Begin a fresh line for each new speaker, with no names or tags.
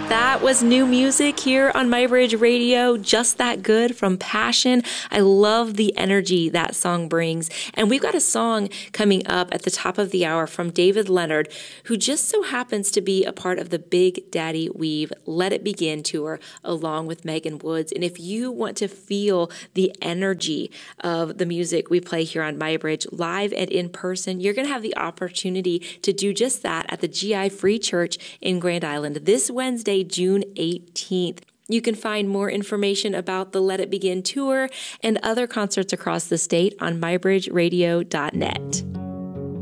That was new music here on MyBridge Radio, Just That Good from Passion. I love the energy that song brings. And we've got a song coming up at the top of the hour from David Leonard, who just so happens to be a part of the Big Daddy Weave Let It Begin tour along with Megan Woods. And if you want to feel the energy of the music we play here on MyBridge live and in person, you're going to have the opportunity to do just that at the GI Free Church in Grand Island this Wednesday, June 18th. You can find more information about the Let It Begin tour and other concerts across the state on mybridgeradio.net.